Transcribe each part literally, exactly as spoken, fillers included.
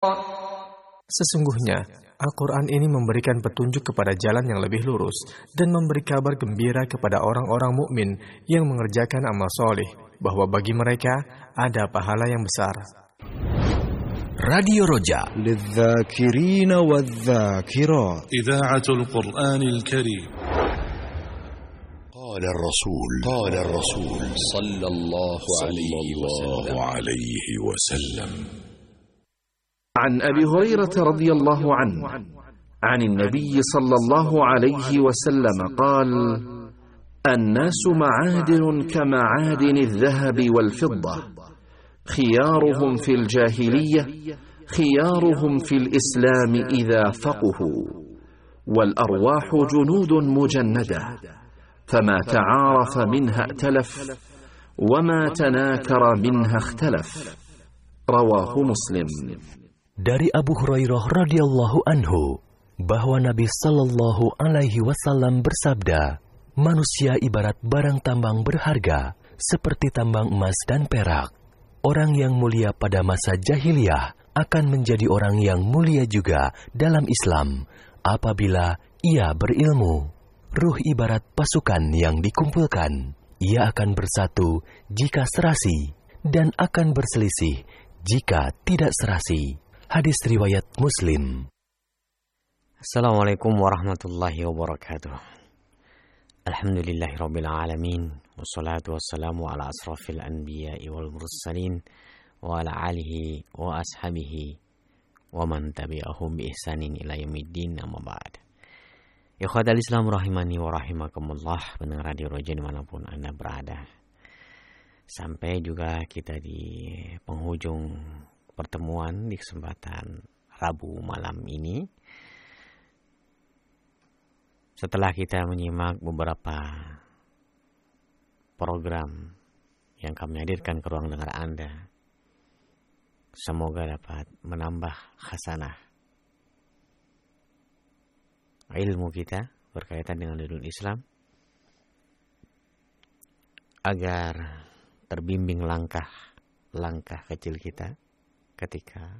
Sesungguhnya, Al-Quran ini memberikan petunjuk kepada jalan yang lebih lurus dan memberi kabar gembira kepada orang-orang mukmin yang mengerjakan amal soleh, bahwa bagi mereka ada pahala yang besar. Radio Roja للذاكرين والذاكرات إذاعة القرآن الكريم. قال الرسول قال الرسول صلى الله عليه وسلم عن أبي هريرة رضي الله عنه عن النبي صلى الله عليه وسلم قال: الناس معادن كمعادن الذهب والفضة، خيارهم في الجاهلية خيارهم في الإسلام إذا فقهوا، والأرواح جنود مجندة، فما تعارف منها ائتلف، وما تناكر منها اختلف. رواه مسلم. Dari Abu Hurairah radhiyallahu anhu bahwa Nabi sallallahu alaihi wasallam bersabda, manusia ibarat barang tambang berharga seperti tambang emas dan perak. Orang yang mulia pada masa jahiliyah akan menjadi orang yang mulia juga dalam Islam apabila ia berilmu. Ruh ibarat pasukan yang dikumpulkan. Ia akan bersatu jika serasi dan akan berselisih jika tidak serasi. Hadis riwayat Muslim. Assalamualaikum warahmatullahi wabarakatuh. Alhamdulillahirabbil alamin, wassalatu wassalamu ala asrafil anbiya'i wal mursalin wa ala alihi wa ashabihi wa man tabi'ahum bi ihsanin ila yaumiddin, amma ba'd. Ikhwatal Islam rahimani wa rahimakumullah, pendengar Radio Roja dimanapun Anda berada. Sampai juga kita di penghujung pertemuan di kesempatan Rabu malam ini. Setelah kita menyimak beberapa program yang kami hadirkan ke ruang dengar Anda, semoga dapat menambah khasanah ilmu kita berkaitan dengan ilmu Islam, agar terbimbing langkah-langkah kecil kita ketika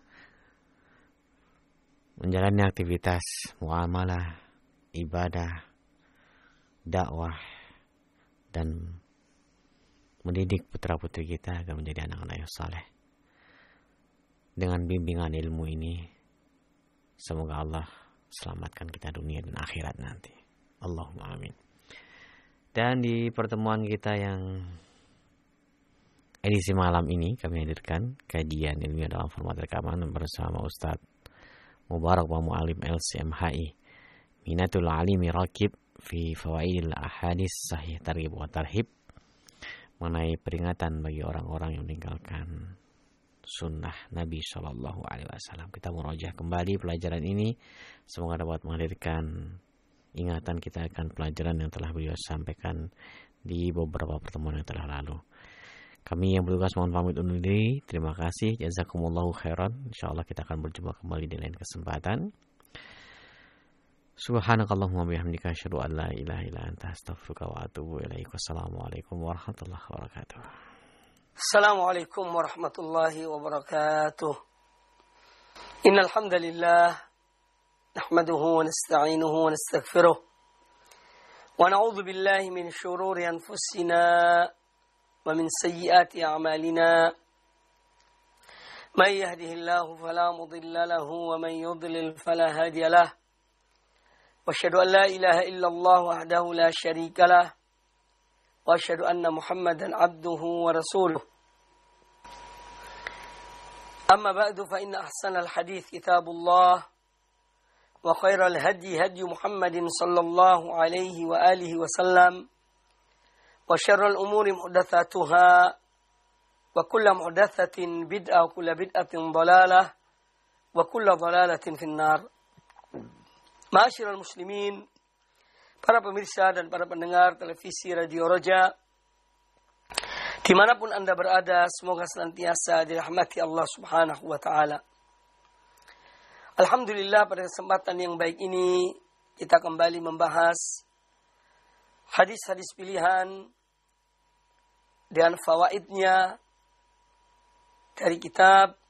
menjalani aktivitas muamalah, ibadah, dakwah, dan mendidik putra-putri kita agar menjadi anak-anak yang saleh. Dengan bimbingan ilmu ini, semoga Allah selamatkan kita dunia dan akhirat nanti. Allahumma amin. Dan di pertemuan kita yang edisi malam ini kami hadirkan kajian ilmiah dalam format rekaman bersama Ustadz Mubarak wa Mu'alim L C M H I, Minatul Alimi Rakib fi Fawaidil Ahadis Sahih Targhib wa Tarhib, mengenai peringatan bagi orang-orang yang meninggalkan sunnah Nabi Shallallahu Alaihi Wasallam. Kita murojaah kembali pelajaran ini, semoga dapat menghadirkan ingatan kita akan pelajaran yang telah beliau sampaikan di beberapa pertemuan yang telah lalu. Kami yang bertugas mohon pamit undur diri. Terima kasih. Jazakumullahu khairan. Insyaallah kita akan berjumpa kembali di lain kesempatan. Subhanakallahumma bihamdika asyhadu an la ilaha illa anta astaghfiruka wa atubu ilaik. Wassalamualaikum warahmatullahi wabarakatuh. Assalamualaikum warahmatullahi wabarakatuh. Innal hamdalillah nahmaduhu wa nasta'inuhu wa nastaghfiruh. Wa na'udzu billahi min shururi anfusina ومن سيئات أعمالنا من يهده الله فلا مضل له ومن يضلل فلا هادي له وأشهد أن لا إله إلا الله وحده لا شريك له وأشهد أن محمدا عبده ورسوله أما بعد فإن أحسن الحديث كتاب الله وخير الهدي هدي محمد صلى الله عليه وآله وسلم وشر الأمور محدثاتها وكل محدثة بدعة وكل بدعة ضلالة وكل ضلالة في النار. Ma'asyiral muslimin, para pemirsa dan para pendengar televisi Radio Roja, dimanapun Anda berada, semoga senantiasa dirahmati Allah Subhanahu wa Ta'ala. Alhamdulillah, pada kesempatan yang baik ini kita kembali membahas hadis-hadis pilihan dan fawaidnya dari kitab